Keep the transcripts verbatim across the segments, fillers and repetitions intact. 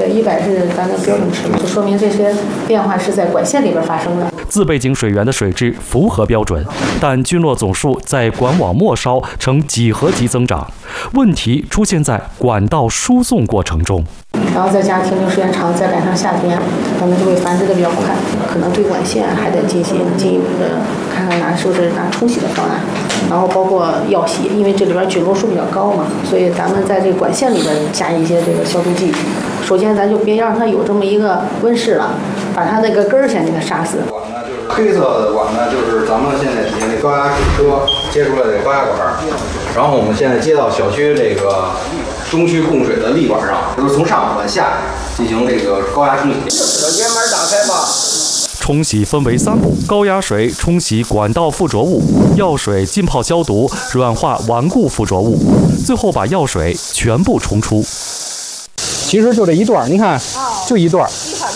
一百是咱的标准值，就说明这些变化是在管线里边发生的。 自备井水源的水质符合标准，但菌落总数在管网末梢呈几何级增长，问题出现在管道输送过程中。 然后再加停留时间长，再赶上夏天，它们就会繁殖的比较快，可能对管线还得进行进一步的看看拿是不是拿冲洗的方案，然后包括药洗，因为这里边菌落数比较高嘛，所以咱们在这个管线里边加一些这个消毒剂。首先咱就别让它有这么一个温室了，把它那个根儿先给它杀死。 管呢就是黑色的管呢，就是咱们现在底下那高压水车接出来的高压管，然后我们现在接到小区这个中区供水的立管上，就是从上往下进行这个高压冲洗。把烟门打开吧。 冲洗分为三步：高压水冲洗管道附着物，药水浸泡消毒，软化顽固附着物，最后把药水全部冲出。 其实就这一段，你看，就一段，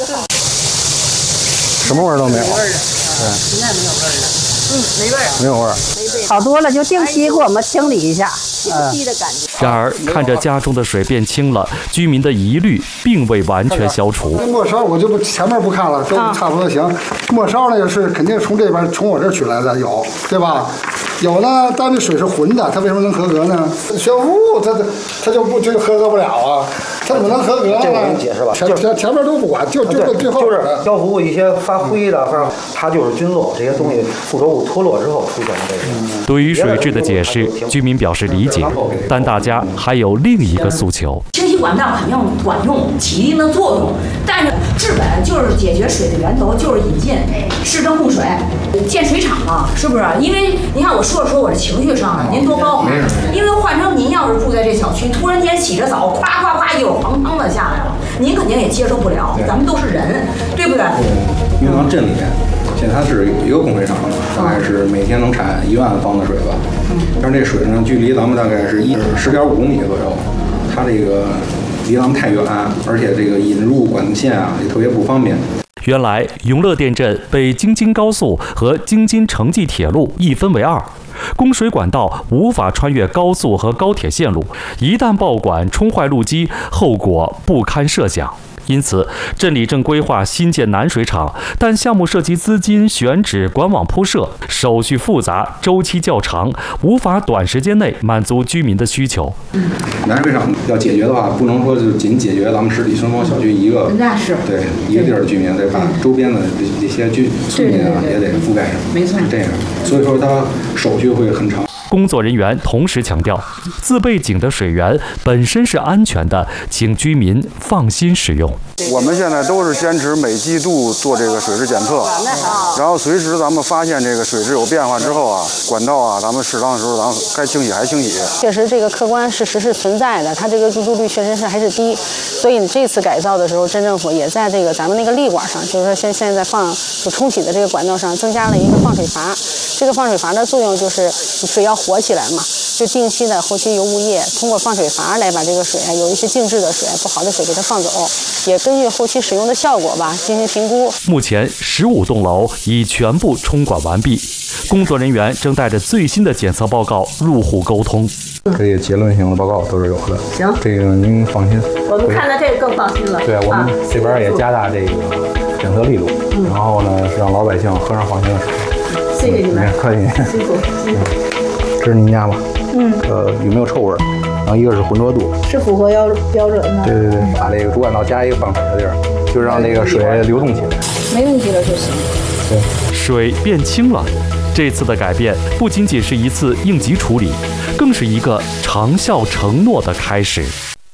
什么味儿都没有。对， 现在没有味儿了。嗯，没味儿。 没有味儿。 好多了，就定期给我们清理一下，清晰的感觉。 然而，看着家中的水变清了，居民的疑虑并未完全消除。 末梢我就不前面不看了，都差不多行。末梢那个是肯定从这边从我这儿取来的，有对吧？有呢，但是水是浑的，它为什么能合格呢？悬浮它它就不就合格不了啊？它怎么能合格呢？ 这我给你解释吧， 前前前面都不管，就就这最后就是漂浮物一些发灰的，反正它就是菌落，这些东西附着物脱落之后出现的这个。 对于水质的解释，居民表示理解，但大家还有另一个诉求： 清洗管道肯定管用，起一定的作用，但是治本就是解决水的源头，就是引进市政供水，建水厂嘛，是不是？因为你看我说着说我这情绪上了，您多高啊？因为换成您要是住在这小区，突然间洗着澡，咵咵咵一会儿黄汤的下来了，您肯定也接受不了。咱们都是人，对不对？ 因为咱镇里面现在它是一个供水厂，大概是每天能产一万方的水吧。但是这水呢，距离咱们大概是一十点五公里左右，它这个离咱们太远，而且这个引入管线啊也特别不方便。 原来永乐店镇被京津高速和京津城际铁路一分为二，供水管道无法穿越高速和高铁线路，一旦爆管冲坏路基，后果不堪设想。因此，镇里正规划新建南水厂，但项目涉及资金选址、管网铺设，手续复杂，周期较长，无法短时间内满足居民的需求。 嗯，南水厂要解决的话，不能说就仅解决咱们十里春风小区一个， 那是对一个地儿的居民，得把周边的这这些居村民啊也得覆盖上。 没错， 是这样，所以说它手续会很长。 工作人员同时强调，自备井的水源本身是安全的，请居民放心使用。 我们现在都是坚持每季度做这个水质检测，然后随时咱们发现这个水质有变化之后啊，管道啊，咱们适当的时候咱们该清洗还清洗。 确实，这个客观事实是存在的，它这个入住率确实是还是低，所以这次改造的时候，镇政府也在这个咱们那个立管上，就是说现现在放就冲洗的这个管道上增加了一个放水阀。这个放水阀的作用就是水要活起来嘛，就定期的后期由物业通过放水阀来把这个水有一些静置的水、不好的水给它放走，也根据后期使用的效果吧进行评估。 目前十五栋楼已全部冲管完毕，工作人员正带着最新的检测报告入户沟通。 这些结论性的报告都是有的。 行， 这个您放心。 我们看到这个更放心了。 对，我们这边也加大这个检测力度， 嗯、 然后呢，让老百姓喝上放心的水。 谢谢你们， 客气， 辛苦辛苦。 这是您家吗？ 嗯。 呃，有没有臭味？然后一个是浑浊度， 是符合标标准的。 对对对，把这个主管道加一个放水的地儿，就让这个水流动起来。 没问题了就行。 对， 水变清了。这次的改变不仅仅是一次应急处理，更是一个长效承诺的开始。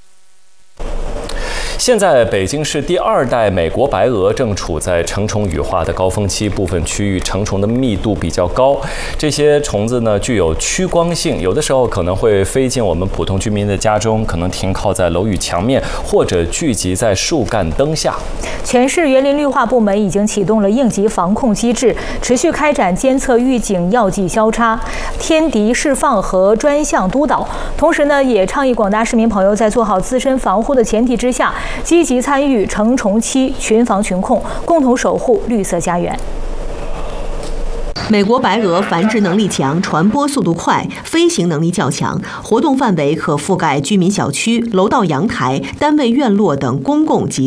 现在，北京市第二代美国白鹅正处在成虫羽化的高峰期，部分区域成虫的密度比较高。这些虫子呢，具有趋光性，有的时候可能会飞进我们普通居民的家中，可能停靠在楼宇墙面，或者聚集在树干灯下。 全市园林绿化部门已经启动了应急防控机制，持续开展监测预警、药剂消杀、天敌释放和专项督导。同时呢，也倡议广大市民朋友在做好自身防护的前提之下，积极参与成虫期群防群控，共同守护绿色家园。 美国白鹅繁殖能力强，传播速度快，飞行能力较强，活动范围可覆盖居民小区、楼道阳台、单位院落等公共及